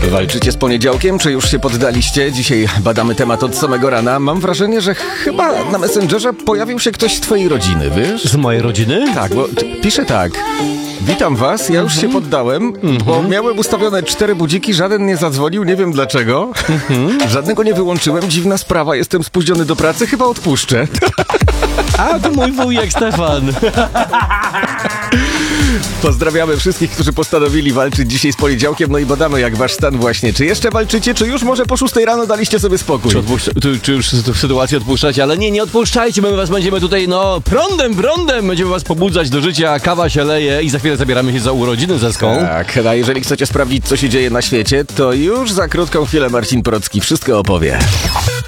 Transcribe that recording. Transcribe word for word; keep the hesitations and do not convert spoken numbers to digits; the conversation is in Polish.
Walczycie z poniedziałkiem, czy już się poddaliście? Dzisiaj badamy temat od samego rana. Mam wrażenie, że chyba na Messengerze pojawił się ktoś z twojej rodziny, wiesz? Z mojej rodziny? Tak, bo t- pisze tak. Witam was, ja już się poddałem, bo miałem ustawione cztery budziki, żaden nie zadzwonił, nie wiem dlaczego. Żadnego nie wyłączyłem, dziwna sprawa, jestem spóźniony do pracy, chyba odpuszczę. A, to mój wujek Stefan. Pozdrawiamy wszystkich, którzy postanowili walczyć dzisiaj z poniedziałkiem, no i badamy jak wasz stan właśnie. Czy jeszcze walczycie, czy już może po szóstej rano daliście sobie spokój? Czy, odpuszcza, czy, czy już w sytuacji odpuszczacie? Ale nie, nie odpuszczajcie, my was będziemy tutaj, no, prądem, prądem będziemy was pobudzać do życia, kawa się leje i za chwilę zabieramy się za urodziny ze Ską. Tak, a jeżeli chcecie sprawdzić, co się dzieje na świecie, to już za krótką chwilę Marcin Procki wszystko opowie.